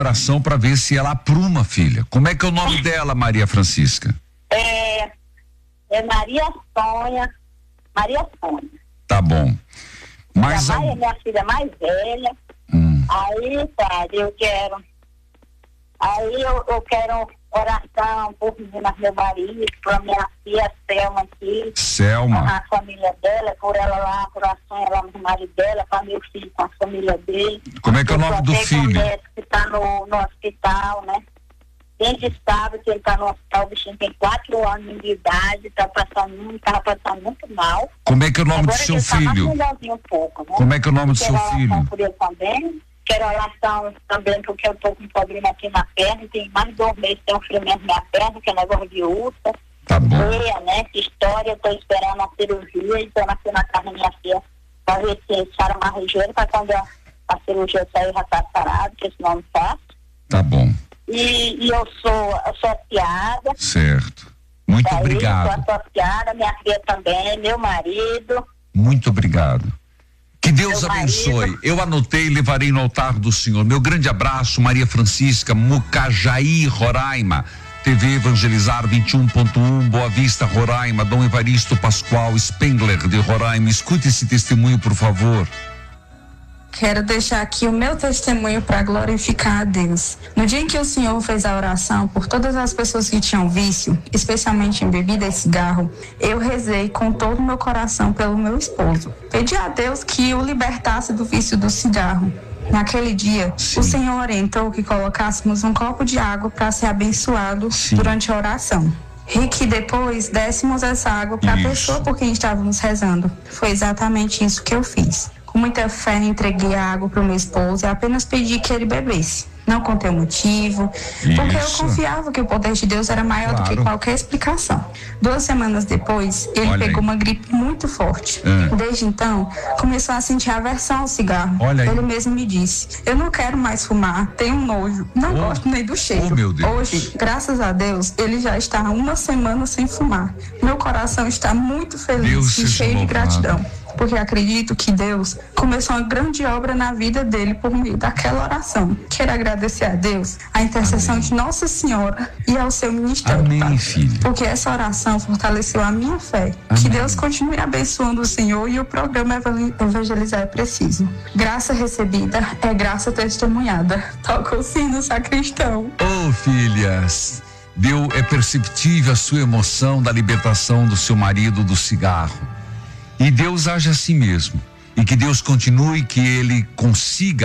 oração para ver se ela apruma, filha. Como é que é o nome dela, Maria Francisca? É Maria Sônia. Maria Sônia. Tá bom. Mas é minha filha mais velha. Aí, padre, eu quero oração por meu marido, pra minha filha Selma aqui. Selma. A família dela, por ela lá, por oração ela no marido dela, para meu filho com a família dele. Como é que é o nome do filho? Que tá no hospital, né? Desde sábado que ele tá no hospital, o bichinho tem 4 anos de idade, tava passando muito mal. Como é que é o nome agora do seu filho? Tá um pouco, né? Como é que é o nome do seu filho? Por ele também. Quero oração também, porque eu tô com um problema aqui na perna, tem mais de 2 meses, tem um ferimento na minha perna, que é negócio de úlcera. Tá bom. Né? Que história, eu tô esperando a cirurgia, então nasci na casa da minha filha, pra ver se sara mais ligeiro, pra quando a cirurgia sair já tá sarado, que senão não faço. Tá bom. E eu sou associada. Certo. Muito obrigado. Eu sou associada, minha filha também, meu marido. Muito obrigado. Que Deus abençoe. Eu anotei e levarei no altar do Senhor. Meu grande abraço, Maria Francisca, Mucajaí, Roraima. TV Evangelizar 21.1, Boa Vista, Roraima. Dom Evaristo Pascoal Spengler, de Roraima. Escute esse testemunho, por favor. Quero deixar aqui o meu testemunho para glorificar a Deus. No dia em que o Senhor fez a oração por todas as pessoas que tinham vício, especialmente em bebida e cigarro, eu rezei com todo o meu coração pelo meu esposo. Pedi a Deus que o libertasse do vício do cigarro. Naquele dia, o Senhor orientou que colocássemos um copo de água para ser abençoado durante a oração. E que depois dessemos essa água para a pessoa por quem estávamos rezando. Foi exatamente isso que eu fiz. Com muita fé, entreguei a água para o meu esposo e apenas pedi que ele bebesse. Não contei o motivo, porque eu confiava que o poder de Deus era maior do que qualquer explicação. 2 semanas depois, ele pegou uma gripe muito forte. Desde então, começou a sentir aversão ao cigarro. Ele mesmo me disse: eu não quero mais fumar, tenho nojo, não gosto nem do cheiro. Hoje, graças a Deus, ele já está há 1 semana sem fumar. Meu coração está muito feliz e cheio de gratidão, porque acredito que Deus começou uma grande obra na vida dele por meio daquela oração. Quero agradecer a Deus, a intercessão de Nossa Senhora e ao seu ministério. Amém, filho. Porque essa oração fortaleceu a minha fé. Que Deus continue abençoando o Senhor e o programa Evangelizar é Preciso. Graça recebida é graça testemunhada. Toca o sino, sacristão. Filhas, é perceptível a sua emoção da libertação do seu marido do cigarro. E Deus age assim mesmo. E que Deus continue, que ele consiga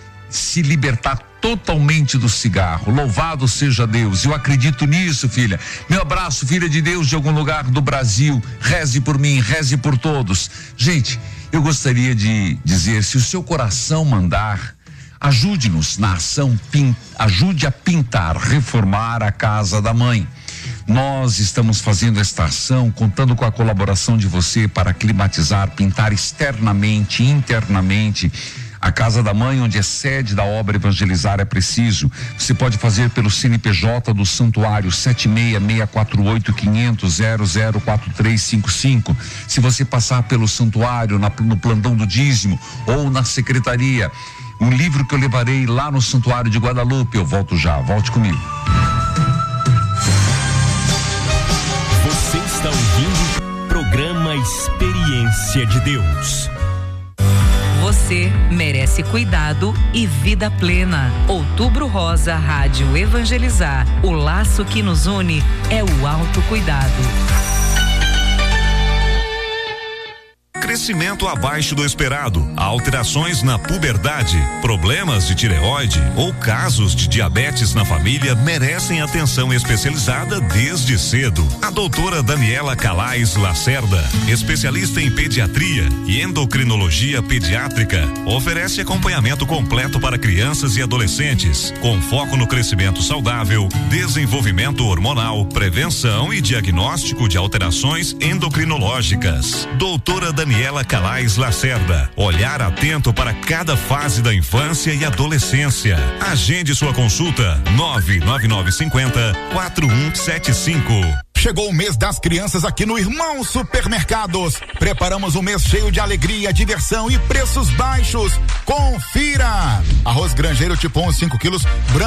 se libertar totalmente do cigarro. Louvado seja Deus. Eu acredito nisso, filha. Meu abraço, filha de Deus, de algum lugar do Brasil. Reze por mim, reze por todos. Gente, eu gostaria de dizer, se o seu coração mandar, ajude-nos na ação, ajude a pintar, reformar a casa da mãe. Nós estamos fazendo esta ação, contando com a colaboração de você para climatizar, pintar externamente, internamente a casa da mãe, onde é sede da obra Evangelizar é Preciso. Você pode fazer pelo CNPJ do Santuário 766-648-500-004355. Se você passar pelo Santuário, no plantão do dízimo ou na secretaria, um livro que eu levarei lá no Santuário de Guadalupe. Eu volto já, volte comigo. Você está ouvindo o programa Experiência de Deus. Você merece cuidado e vida plena. Outubro Rosa Rádio Evangelizar. O laço que nos une é o autocuidado. Crescimento abaixo do esperado, alterações na puberdade, problemas de tireoide ou casos de diabetes na família merecem atenção especializada desde cedo. A doutora Daniela Calais Lacerda, especialista em pediatria e endocrinologia pediátrica, oferece acompanhamento completo para crianças e adolescentes, com foco no crescimento saudável, desenvolvimento hormonal, prevenção e diagnóstico de alterações endocrinológicas. Doutora Daniela Calais Lacerda, olhar atento para cada fase da infância e adolescência. Agende sua consulta 99950-4175. Chegou o mês das crianças aqui no Irmão Supermercados. Preparamos um mês cheio de alegria, diversão e preços baixos. Confira! Arroz Grangeiro tipo 1, 5 quilos,